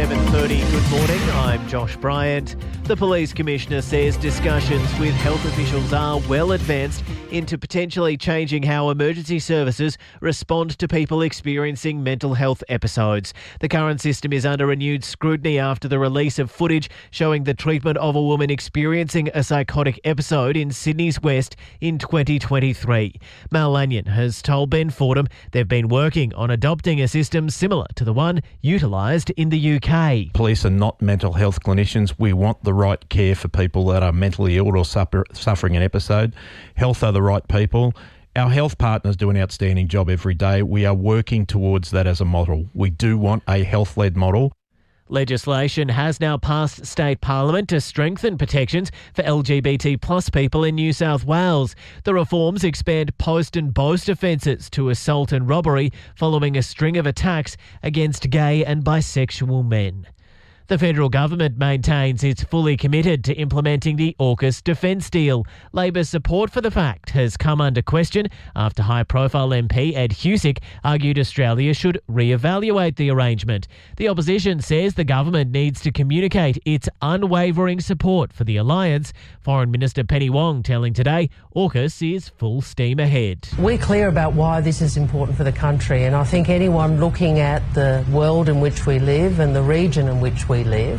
7:30. Good morning, I'm Josh Bryant. The Police Commissioner says discussions with health officials are well advanced into potentially changing how emergency services respond to people experiencing mental health episodes. The current system is under renewed scrutiny after the release of footage showing the treatment of a woman experiencing a psychotic episode in Sydney's West in 2023. Mal Lanyon has told Ben Fordham they've been working on adopting a system similar to the one utilised in the UK. Police are not mental health clinicians. We want the right care for people that are mentally ill or suffering an episode. Health are the right people. Our health partners do an outstanding job every day. We are working towards that as a model. We do want a health-led model. Legislation has now passed state parliament to strengthen protections for LGBT plus people in New South Wales. The reforms expand post and boast offences to assault and robbery following a string of attacks against gay and bisexual men. The federal government maintains it's fully committed to implementing the AUKUS defence deal. Labor's support for the pact has come under question after high-profile MP Ed Husic argued Australia should re-evaluate the arrangement. The opposition says the government needs to communicate its unwavering support for the alliance. Foreign Minister Penny Wong telling Today AUKUS is full steam ahead. We're clear about why this is important for the country, and I think anyone looking at the world in which we live and the region in which we live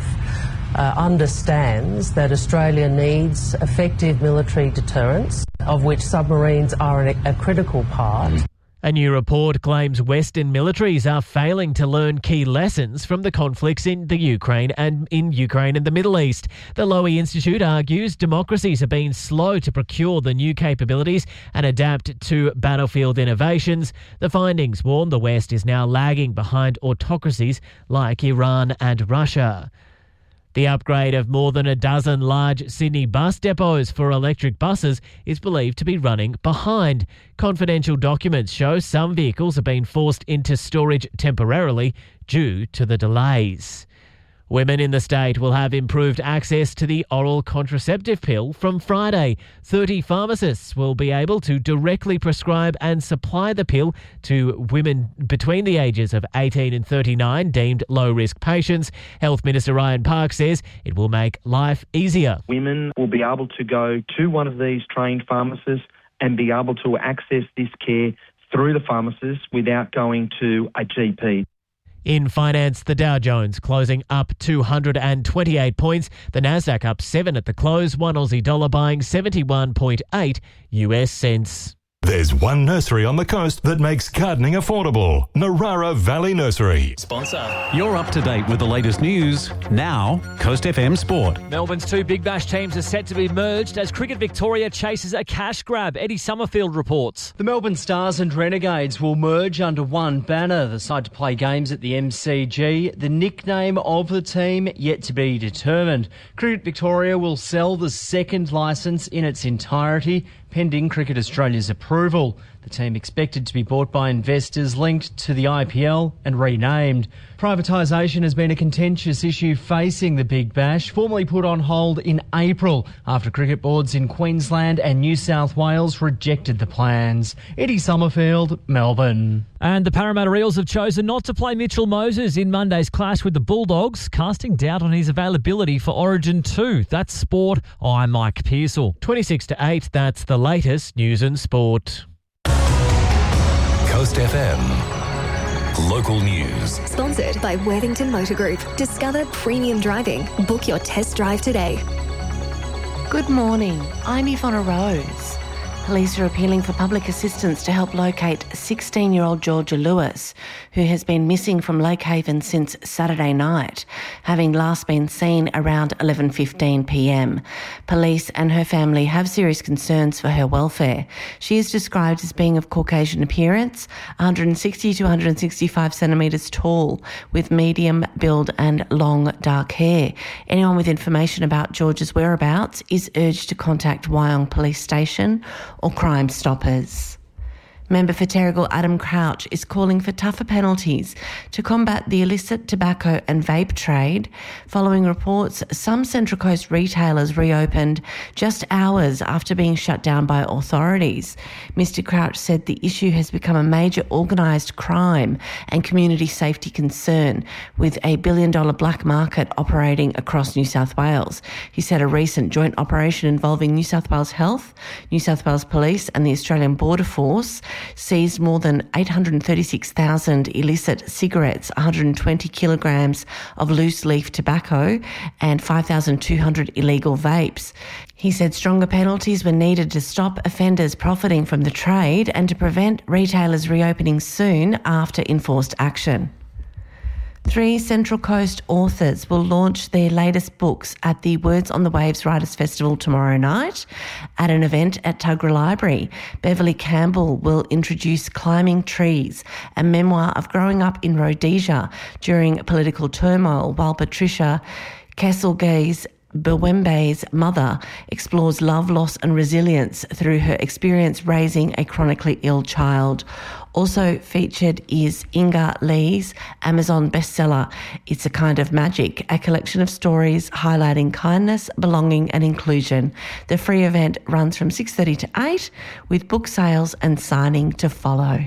understands that Australia needs effective military deterrence, of which submarines are a critical part. A new report claims Western militaries are failing to learn key lessons from the conflicts in Ukraine and the Middle East. The Lowy Institute argues democracies have been slow to procure the new capabilities and adapt to battlefield innovations. The findings warn the West is now lagging behind autocracies like Iran and Russia. The upgrade of more than a dozen large Sydney bus depots for electric buses is believed to be running behind. Confidential documents show some vehicles have been forced into storage temporarily due to the delays. Women in the state will have improved access to the oral contraceptive pill from Friday. 30 pharmacists will be able to directly prescribe and supply the pill to women between the ages of 18 and 39 deemed low-risk patients. Health Minister Ryan Park says it will make life easier. Women will be able to go to one of these trained pharmacists and be able to access this care through the pharmacist without going to a GP. In finance, the Dow Jones closing up 228 points. The Nasdaq up 7 at the close. 1 Aussie dollar buying 71.8 US cents. There's one nursery on the coast that makes gardening affordable. Narara Valley Nursery. Sponsor. You're up to date with the latest news. Now, Coast FM Sport. Melbourne's two Big Bash teams are set to be merged as Cricket Victoria chases a cash grab. Eddie Summerfield reports. The Melbourne Stars and Renegades will merge under one banner. The side to play games at the MCG. The nickname of the team yet to be determined. Cricket Victoria will sell the second licence in its entirety, pending Cricket Australia's approval. The team expected to be bought by investors linked to the IPL and renamed. Privatisation has been a contentious issue facing the Big Bash, formally put on hold in April after cricket boards in Queensland and New South Wales rejected the plans. Eddie Summerfield, Melbourne. And the Parramatta Eels have chosen not to play Mitchell Moses in Monday's clash with the Bulldogs, casting doubt on his availability for Origin 2. That's sport. I'm Mike Pearsall. 26-8, that's the latest news and sport. Coast FM. Local news. Sponsored by Worthington Motor Group. Discover premium driving. Book your test drive today. Good morning. I'm Yvonne Rose. Police are appealing for public assistance to help locate 16-year-old Georgia Lewis, who has been missing from Lake Haven since Saturday night, having last been seen around 11:15pm. Police and her family have serious concerns for her welfare. She is described as being of Caucasian appearance, 160 to 165 centimetres tall, with medium build and long dark hair. Anyone with information about Georgia's whereabouts is urged to contact Wyong Police Station or Crime Stoppers. Member for Terrigal Adam Crouch is calling for tougher penalties to combat the illicit tobacco and vape trade following reports some Central Coast retailers reopened just hours after being shut down by authorities. Mr Crouch said the issue has become a major organised crime and community safety concern, with a $1 billion black market operating across New South Wales. He said a recent joint operation involving New South Wales Health, New South Wales Police and the Australian Border Force seized more than 836,000 illicit cigarettes, 120 kilograms of loose leaf tobacco and 5,200 illegal vapes. He said stronger penalties were needed to stop offenders profiting from the trade and to prevent retailers reopening soon after enforced action. 3 Central Coast authors will launch their latest books at the Words on the Waves Writers Festival tomorrow night at an event at Tuggerah Library. Beverly Campbell will introduce Climbing Trees, a memoir of growing up in Rhodesia during political turmoil, while Patricia Kesselge's Bewembe's mother explores love, loss and resilience through her experience raising a chronically ill child. Also featured is Inga Lee's Amazon bestseller, It's a Kind of Magic, a collection of stories highlighting kindness, belonging and inclusion. The free event runs from 6:30 to 8 with book sales and signing to follow.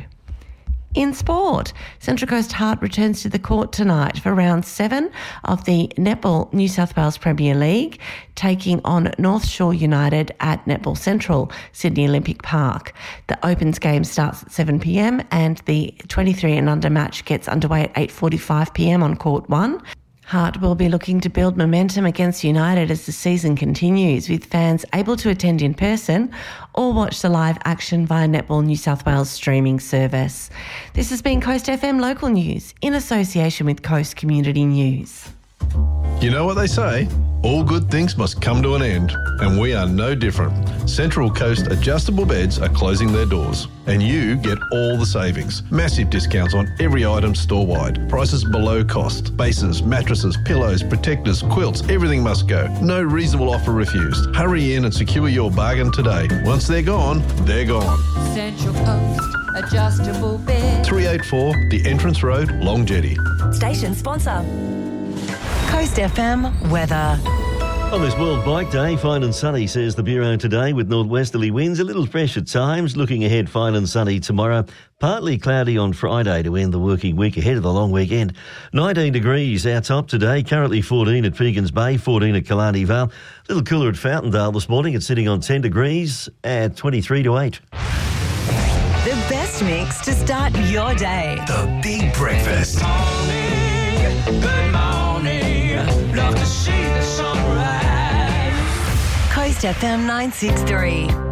In sport, Central Coast Heart returns to the court tonight for round 7 of the Netball New South Wales Premier League, taking on North Shore United at Netball Central, Sydney Olympic Park. The Opens game starts at 7 p.m. and the 23 and under match gets underway at 8:45 p.m. on Court 1. Heart will be looking to build momentum against United as the season continues, with fans able to attend in person or watch the live action via Netball New South Wales streaming service. This has been Coast FM Local News in association with Coast Community News. You know what they say? All good things must come to an end, and we are no different. Central Coast Adjustable Beds are closing their doors, and you get all the savings. Massive discounts on every item store-wide. Prices below cost. Bases, mattresses, pillows, protectors, quilts, everything must go. No reasonable offer refused. Hurry in and secure your bargain today. Once they're gone, they're gone. Central Coast Adjustable Beds. 384 The Entrance Road, Long Jetty. Station sponsor. Coast FM weather. On this World Bike Day, fine and sunny, says the Bureau today, with northwesterly winds, a little fresh at times. Looking ahead, fine and sunny tomorrow. Partly cloudy on Friday to end the working week ahead of the long weekend. 19 degrees our top today, currently 14 at Pegans Bay, 14 at Killarney Vale. A little cooler at Fountaindale this morning. It's sitting on 10 degrees at 23 to 8. The best mix to start your day. The Big Breakfast. Good morning. Love to see the sunrise. Coast FM 963.